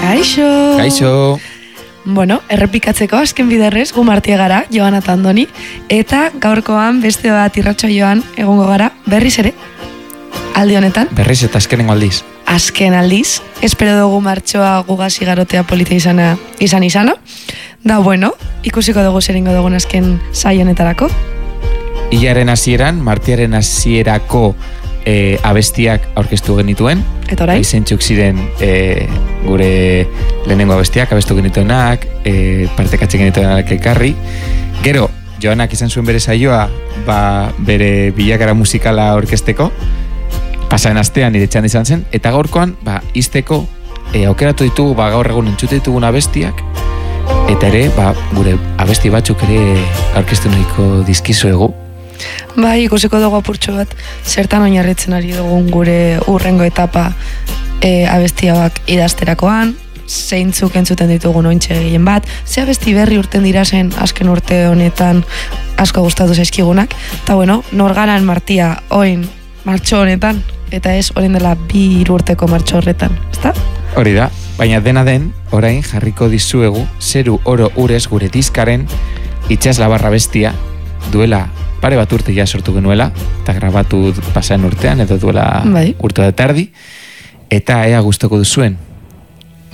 Kaixo! Kaixo! Bueno, errepikatzeko azken biderrez, gu Martia gara, Joana eta Andoni, eta gaurkoan beste bat irratsaioan egongo gara berriz ere, aldi honetan. Berriz eta azkenengo aldiz. Azken aldiz, espero dugu martxoa gugaz igarotea polita izana. Da, bueno, ikusiko dugu zeringo dugun azken saio honetarako. Ilaren hasieran, Martiaren hasierako abestiak aurkeztu genituen. Eta orain? Izentzuk ziren gure lehenengo abestiak, abestu genituenak, partekatzen genituenak elkarri. Gero, Joanak izan zuen bere saioa, bere bilakara musikala aurkezteko, pasaren astean nire txanda izan zen, eta gaurkoan, izteko, aukeratu ditugu, gaur egun entzute ditugun abestiak, eta ere, gure abesti batzuk ere aurkeztu nahiko dizkizuegu. Bai, ikusiko dugu apurtxo bat, zertan oinarritzen ari dugun gure urrengo etapa abestiak idazterakoan, zeintzuk entzuten ditugun ointxe gehien bat, ze abesti berri urten dira zen azken urte honetan asko gustatu zaizkigunak, eta bueno, norgaran Martia oin martxo honetan, eta ez orain dela 2 urteko martxo horretan, ezta? Hori da, baina dena den, orain jarriko dizuegu, zeru oro urez gure diskaren itxas labarra bestia, duela pare bat urte ja sortu genuela, eta grabatu pasaren urtean, edo duela urte da tardi, eta ea gustoko duzuen.